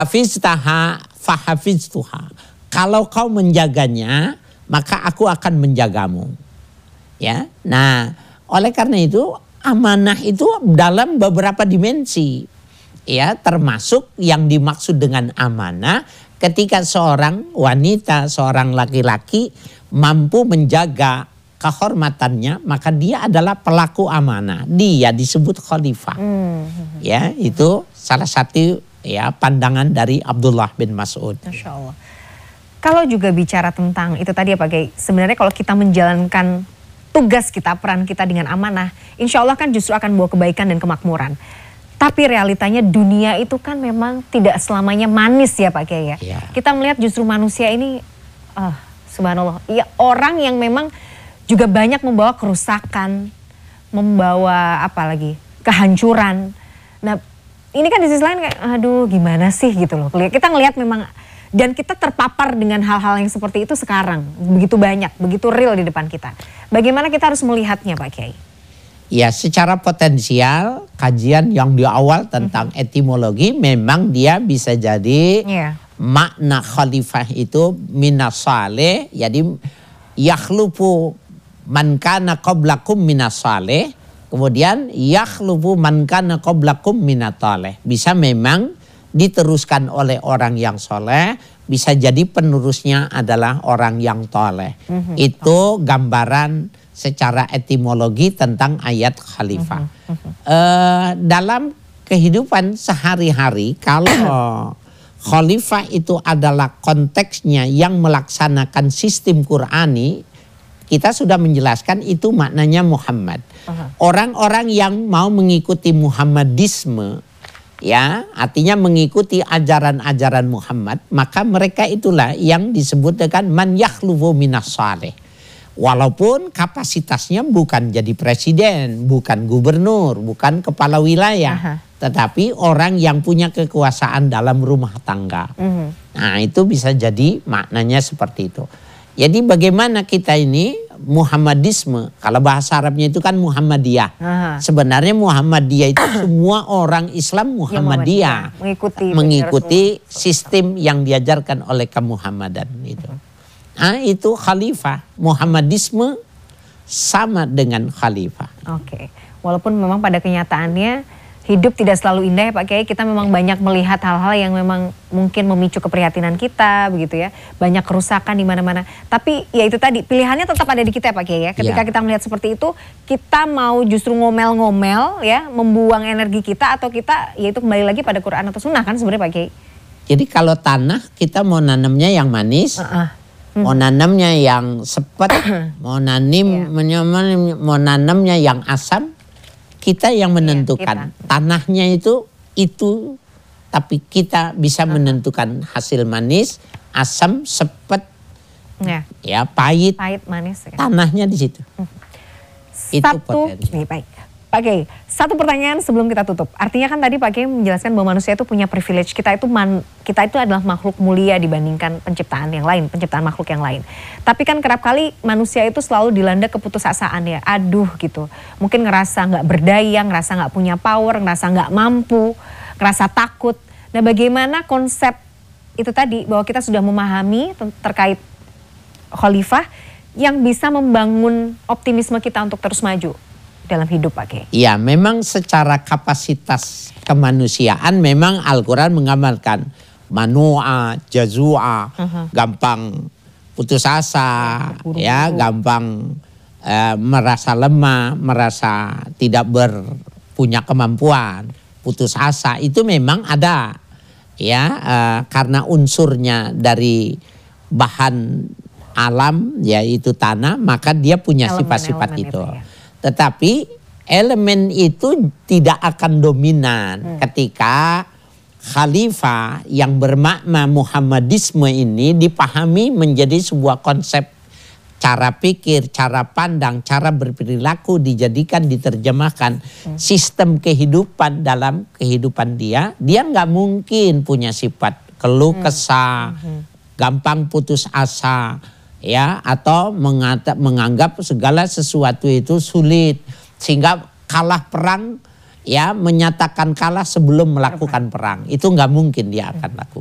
Hafiztaha fahafiztuha. Kalau kau menjaganya, maka aku akan menjagamu. Ya. Nah, oleh karena itu amanah itu dalam beberapa dimensi. Ya, termasuk yang dimaksud dengan amanah ketika seorang wanita, seorang laki-laki mampu menjaga kehormatannya, maka dia adalah pelaku amanah. Dia disebut khalifah. Ya, itu salah satu ya pandangan dari Abdullah bin Mas'ud. Masya Allah. Kalau juga bicara tentang itu tadi ya Pak Kiai, sebenarnya kalau kita menjalankan tugas kita, peran kita dengan amanah, insya Allah kan justru akan membawa kebaikan dan kemakmuran. Tapi realitanya dunia itu kan memang tidak selamanya manis ya Pak Kiai ya. Kita melihat justru manusia ini, subhanallah, ya orang yang memang juga banyak membawa kerusakan, membawa apalagi kehancuran. Nah ini kan di sisi lain kayak aduh gimana sih gitu loh. Kita ngelihat memang dan kita terpapar dengan hal-hal yang seperti itu sekarang. Begitu banyak, begitu real di depan kita. Bagaimana kita harus melihatnya Pak Kiai? Ya secara potensial kajian yang di awal tentang etimologi memang dia bisa jadi makna khalifah itu minas saleh. Jadi yakhlufu man kana qablakum minas saleh. Kemudian yakhlufu man kana qablakum minat taleh. Bisa memang diteruskan oleh orang yang soleh, bisa jadi penerusnya adalah orang yang toleh. Itu gambaran secara etimologi tentang ayat khalifah. Dalam kehidupan sehari-hari, kalau khalifah itu adalah konteksnya yang melaksanakan sistem Qur'ani, kita sudah menjelaskan itu maknanya Muhammad. Orang-orang yang mau mengikuti Muhammadisme, ya artinya mengikuti ajaran-ajaran Muhammad, maka mereka itulah yang disebut dengan man yakhlufu minas saleh. Walaupun kapasitasnya bukan jadi presiden, bukan gubernur, bukan kepala wilayah, tetapi orang yang punya kekuasaan dalam rumah tangga. Nah itu bisa jadi maknanya seperti itu. Jadi bagaimana kita ini Muhammadisme, kalau bahasa Arabnya itu kan Muhammadiyah. Sebenarnya Muhammadiyah itu semua orang Islam Muhammadiyah, mengikuti sistem yang diajarkan oleh kemuhammadan itu. Nah itu khalifah, Muhammadisme sama dengan khalifah. Oke, walaupun memang pada kenyataannya hidup tidak selalu indah ya Pak Kiai, kita memang banyak melihat hal-hal yang memang mungkin memicu keprihatinan kita begitu ya. Banyak kerusakan di mana-mana. Tapi ya itu tadi, pilihannya tetap ada di kita ya Pak Kiai ya. Ketika kita melihat seperti itu, kita mau justru ngomel-ngomel ya, membuang energi kita, atau kita yaitu kembali lagi pada Quran atau Sunnah kan sebenarnya Pak Kiai. Jadi kalau tanah kita mau nanamnya yang manis, mau nanamnya yang sepet, mau nanamnya yang asam, kita yang menentukan. Tanahnya itu, tapi kita bisa menentukan hasil manis, asam, sepet, ya pahit, manis. Tanahnya di situ. Itu potensi. Nih, baik. Pak Kiai, satu pertanyaan sebelum kita tutup. Artinya kan tadi Pak Kiai menjelaskan bahwa manusia itu punya privilege. Kita itu adalah makhluk mulia dibandingkan penciptaan yang lain, penciptaan makhluk yang lain. Tapi kan kerap kali manusia itu selalu dilanda keputusasaan ya. Aduh gitu. Mungkin ngerasa nggak berdaya, ngerasa nggak punya power, ngerasa nggak mampu, ngerasa takut. Nah bagaimana konsep itu tadi bahwa kita sudah memahami terkait khalifah yang bisa membangun optimisme kita untuk terus maju dalam hidup Pak Kiai? Ya memang secara kapasitas kemanusiaan memang Al-Quran menggambarkan manu'a, jazu'a, gampang putus asa, ya gampang merasa lemah, merasa tidak punya kemampuan, putus asa, itu memang ada ya karena unsurnya dari bahan alam yaitu tanah, maka dia punya sifat-sifat itu. Tetapi elemen itu tidak akan dominan ketika khalifah yang bermakna Muhammadisme ini dipahami menjadi sebuah konsep cara pikir, cara pandang, cara berperilaku, dijadikan, diterjemahkan sistem kehidupan dalam kehidupan dia nggak mungkin punya sifat keluh kesah, gampang putus asa, ya, atau menganggap segala sesuatu itu sulit sehingga kalah perang ya menyatakan kalah sebelum melakukan perang. Itu nggak mungkin dia akan lakukan.